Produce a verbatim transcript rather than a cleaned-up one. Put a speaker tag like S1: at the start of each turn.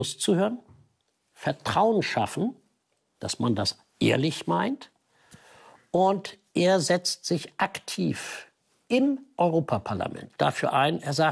S1: zuhören, Vertrauen schaffen, dass man das ehrlich meint. Und er setzt sich aktiv im Europaparlament dafür ein. Er sagt,